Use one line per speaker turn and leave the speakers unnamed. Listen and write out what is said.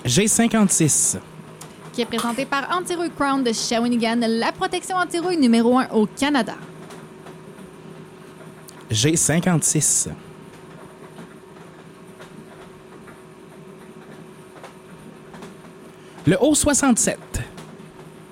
G56.
Qui est présenté par Anti-Rouille Crown de Shawinigan, la protection anti-rouille numéro 1 au Canada.
G56. Le O67.